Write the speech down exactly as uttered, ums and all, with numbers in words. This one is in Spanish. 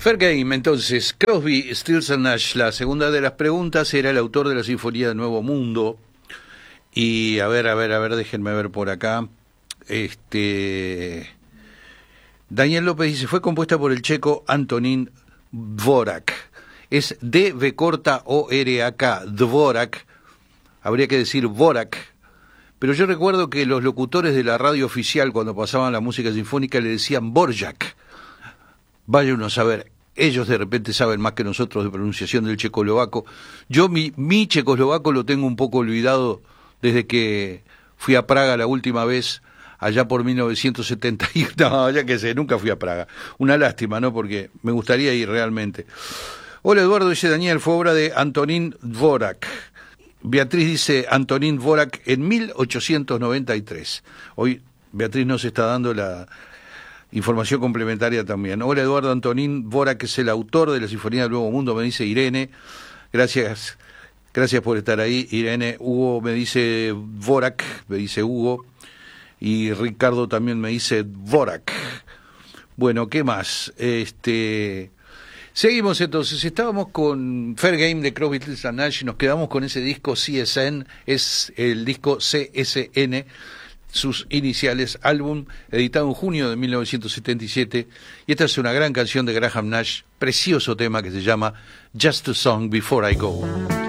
Fair Game, entonces, Crosby, Stills and Nash. La segunda de las preguntas era el autor de la Sinfonía del Nuevo Mundo. Y a ver, a ver, a ver, déjenme ver por acá. Este Daniel López dice, fue compuesta por el checo Antonín Dvorak. Es D V corta O R A K, Dvorak. Habría que decir Dvorak. Pero yo recuerdo que los locutores de la radio oficial, cuando pasaban la música sinfónica, le decían Borjak. Vaya uno a saber, ellos de repente saben más que nosotros de pronunciación del checoslovaco. Yo mi, mi checoslovaco lo tengo un poco olvidado desde que fui a Praga la última vez, allá por mil novecientos setenta y uno. No, ya que sé, nunca fui a Praga. Una lástima, ¿no? Porque me gustaría ir realmente. Hola Eduardo, dice Daniel, fue obra de Antonín Dvorak. Beatriz dice Antonín Dvorak en mil ochocientos noventa y tres. Hoy Beatriz nos está dando la información complementaria también. Hola Eduardo, Antonín Dvorak es el autor de la Sinfonía del Nuevo Mundo, me dice Irene. Gracias, gracias por estar ahí, Irene. Hugo me dice Dvorak, me dice Hugo. Y Ricardo también me dice Dvorak. Bueno, ¿qué más? Este... Seguimos entonces, estábamos con Fair Game de Crosby, Stills and Nash y nos quedamos con ese disco C S N, es el disco C S N, sus iniciales, álbum editado en junio de mil novecientos setenta y siete, y esta es una gran canción de Graham Nash, precioso tema que se llama Just a Song Before I Go.